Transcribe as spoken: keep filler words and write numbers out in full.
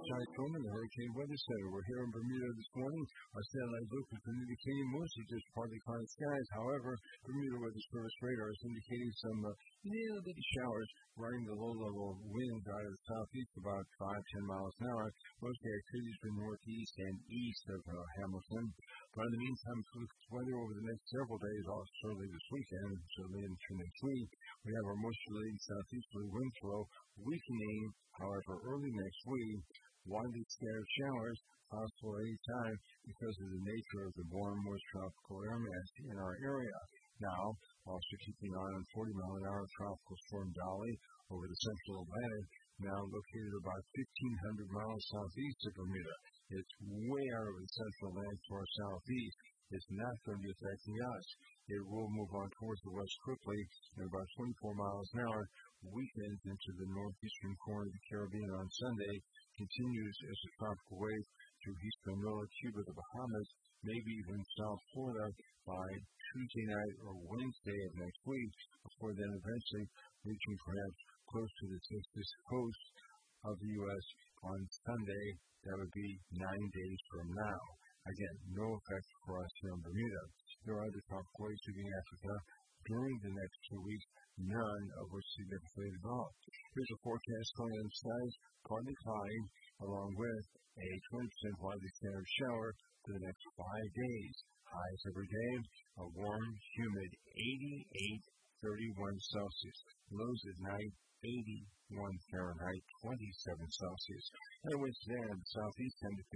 Ty Truman, the Hurricane Weather Center. We're here in Bermuda this morning. Our satellite look is indicating mostly just partly cloudy skies. However, Bermuda Weather Service radar is indicating some uh, little bitty showers running the low-level winds out of the southeast about five to ten miles an hour. Most of the activities from northeast and east of uh, Hamilton. But in the meantime, for the weather over the next several days, also certainly this weekend, certainly into next week, we have our moisture-laden southeasterly wind flow weakening. However, early next week, widely scattered showers possible at any time because of the nature of the warm, moist tropical air mass in our area. Now, also keeping an eye on forty mile an hour tropical storm Dolly over the central Atlantic, now located about fifteen hundred miles southeast of Bermuda. It's way out of the central Atlantic to our southeast. It's not going to be affecting us. It will move on towards the west quickly at about twenty-four miles an hour, weakens into the northeastern corner of the Caribbean on Sunday, continues as a tropical wave through Hispaniola, Cuba, the Bahamas, maybe even South Florida by Tuesday night or Wednesday of next week, before then eventually reaching perhaps close to the Texas coast of the U S on Sunday. That would be nine days from now. Again, no effect for us here in Bermuda. There are other tropical waves leaving Africa during the next two weeks, none of which significantly developed. Here's a forecast calling on skies, partly cloudy, along with a twenty percent widely scattered shower for the next five days. Highs every day, a warm, humid eighty-eight, thirty-one Celsius. Lows at night, eighty-one Fahrenheit, twenty-seven Celsius. And winds today in the southeast ten to